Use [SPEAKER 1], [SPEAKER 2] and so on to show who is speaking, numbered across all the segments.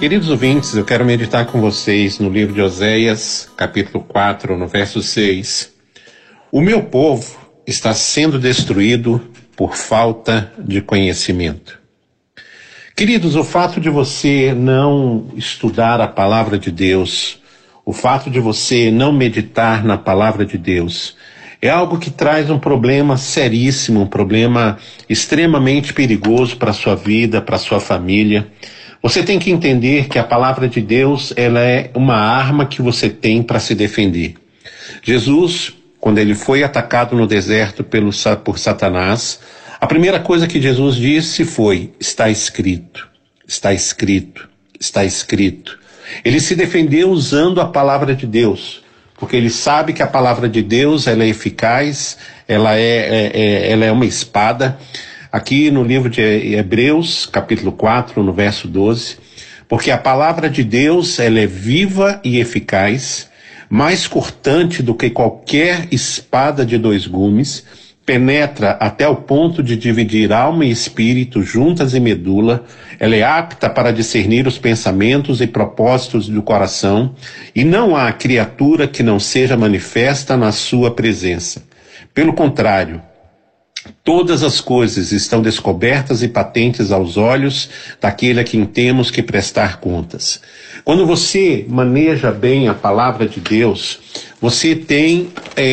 [SPEAKER 1] Queridos ouvintes, eu quero meditar com vocês no livro de Oséias, capítulo 4, no verso 6. O meu povo está sendo destruído por falta de conhecimento. Queridos, o fato de você não estudar a palavra de Deus, o fato de você não meditar na palavra de Deus, é algo que traz um problema seríssimo, um problema extremamente perigoso para a sua vida, para a sua família. Você tem que entender que a palavra de Deus, ela é uma arma que você tem para se defender. Jesus, quando ele foi atacado no deserto por Satanás, a primeira coisa que Jesus disse foi: está escrito, está escrito, está escrito. Ele se defendeu usando a palavra de Deus, porque ele sabe que a palavra de Deus, ela é eficaz, ela é uma espada. Aqui no livro de Hebreus, capítulo 4, no verso 12, porque a palavra de Deus, ela é viva e eficaz, mais cortante do que qualquer espada de dois gumes, penetra até o ponto de dividir alma e espírito, juntas e medula, ela é apta para discernir os pensamentos e propósitos do coração, e não há criatura que não seja manifesta na sua presença. Pelo contrário, todas as coisas estão descobertas e patentes aos olhos daquele a quem temos que prestar contas. Quando você maneja bem a palavra de Deus, você tem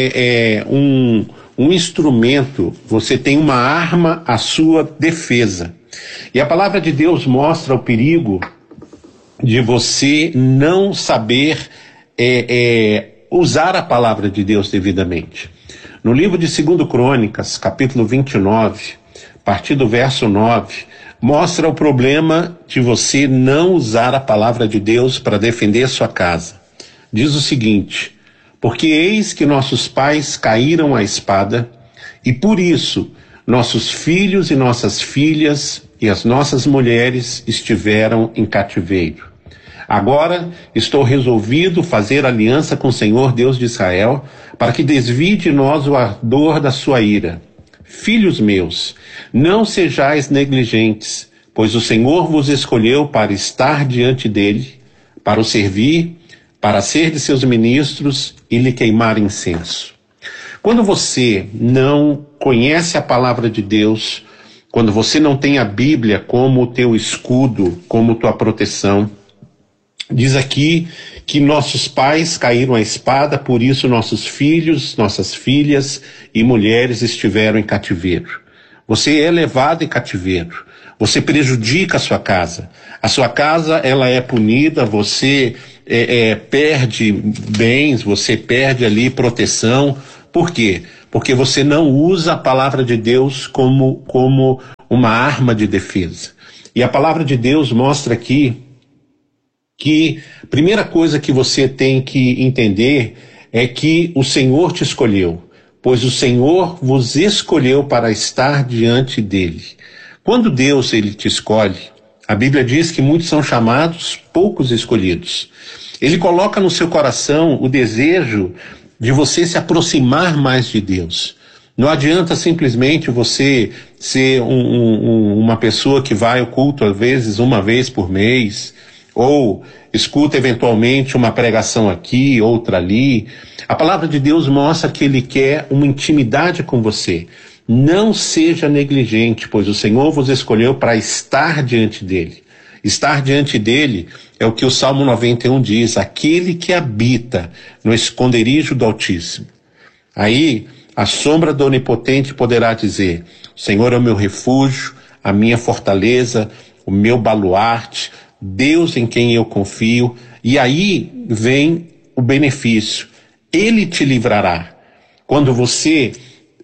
[SPEAKER 1] um instrumento, você tem uma arma à sua defesa. E a palavra de Deus mostra o perigo de você não saber usar a palavra de Deus devidamente. No livro de 2 Crônicas, capítulo 29, a partir do verso 9, mostra o problema de você não usar a palavra de Deus para defender sua casa. Diz o seguinte: porque eis que nossos pais caíram à espada, e por isso nossos filhos e nossas filhas e as nossas mulheres estiveram em cativeiro. Agora estou resolvido fazer aliança com o Senhor Deus de Israel, para que desvie de nós o ardor da sua ira. Filhos meus, não sejais negligentes, pois o Senhor vos escolheu para estar diante dele, para o servir, para ser de seus ministros e lhe queimar incenso. Quando você não conhece a palavra de Deus, quando você não tem a Bíblia como o teu escudo, como tua proteção, diz aqui que nossos pais caíram à espada, por isso nossos filhos, nossas filhas e mulheres estiveram em cativeiro. Você é levado em cativeiro. Você prejudica a sua casa ela é punida, você perde bens, você perde ali proteção. Por quê? Porque você não usa a palavra de Deus como uma arma de defesa. E a palavra de Deus mostra aqui que a primeira coisa que você tem que entender é que o Senhor te escolheu, pois o Senhor vos escolheu para estar diante dele. Quando Deus ele te escolhe, a Bíblia diz que muitos são chamados, poucos escolhidos. Ele coloca no seu coração o desejo de você se aproximar mais de Deus. Não adianta simplesmente você ser uma pessoa que vai ao culto às vezes uma vez por mês, ou escuta eventualmente uma pregação aqui, outra ali. A palavra de Deus mostra que ele quer uma intimidade com você. Não seja negligente, pois o Senhor vos escolheu para estar diante dele. Estar diante dele é o que o Salmo 91 diz: aquele que habita no esconderijo do Altíssimo. Aí, a sombra do Onipotente poderá dizer: o Senhor é o meu refúgio, a minha fortaleza, o meu baluarte, Deus em quem eu confio. E aí vem o benefício: ele te livrará. Quando você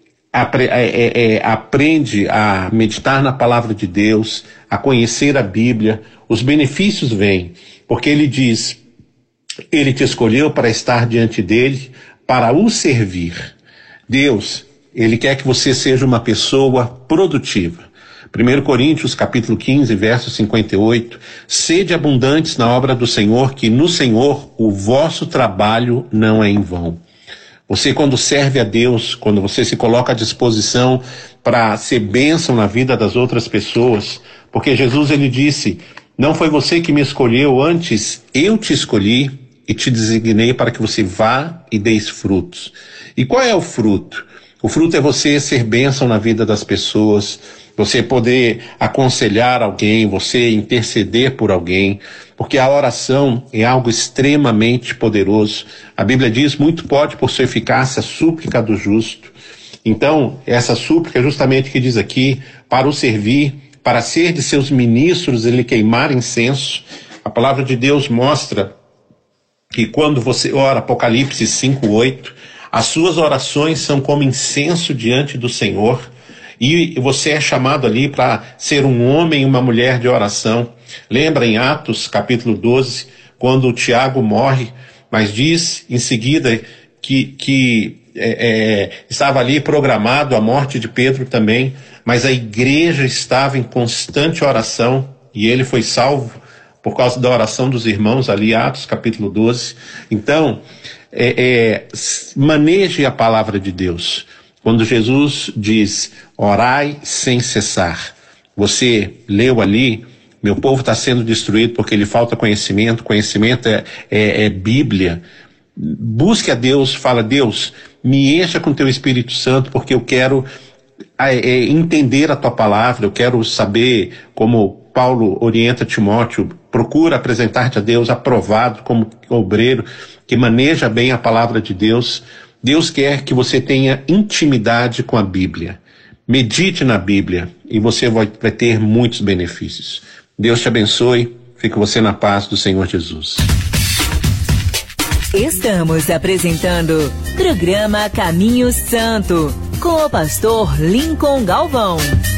[SPEAKER 1] aprende a meditar na palavra de Deus, a conhecer a Bíblia, os benefícios vêm, porque ele diz: ele te escolheu para estar diante dele, para o servir. Deus, ele quer que você seja uma pessoa produtiva. 1 Coríntios capítulo 15, verso 58, sede abundantes na obra do Senhor, que no Senhor o vosso trabalho não é em vão. Você, quando serve a Deus, quando você se coloca à disposição para ser bênção na vida das outras pessoas, porque Jesus ele disse Não foi você que me escolheu, antes eu te escolhi e te designei para que você vá e deis frutos. E qual é o fruto? O fruto é você ser bênção na vida das pessoas, você poder aconselhar alguém, você interceder por alguém, porque a oração é algo extremamente poderoso. A Bíblia diz, muito pode por sua eficácia a súplica do justo. Então, essa súplica é justamente o que diz aqui, para o servir, para ser de seus ministros e lhe queimar incenso. A palavra de Deus mostra que quando você ora, Apocalipse 5:8, as suas orações são como incenso diante do Senhor, e você é chamado ali para ser um homem e uma mulher de oração. Lembra em Atos capítulo 12, quando o Tiago morre, mas diz em seguida que estava ali programado a morte de Pedro também, mas a igreja estava em constante oração e ele foi salvo por causa da oração dos irmãos ali, Atos capítulo 12. Então, maneje a palavra de Deus. Quando Jesus diz, orai sem cessar, você leu ali, meu povo está sendo destruído porque lhe falta conhecimento, conhecimento é Bíblia. Busque a Deus, fala, Deus, me encha com teu Espírito Santo, porque eu quero entender a tua palavra, eu quero saber, como Paulo orienta Timóteo, procura apresentar-te a Deus aprovado como obreiro, que maneja bem a palavra de Deus. Deus quer que você tenha intimidade com a Bíblia. Medite na Bíblia e você vai ter muitos benefícios. Deus te abençoe, fique você na paz do Senhor Jesus.
[SPEAKER 2] Estamos apresentando programa Caminho Santo, com o pastor Lincoln Galvão.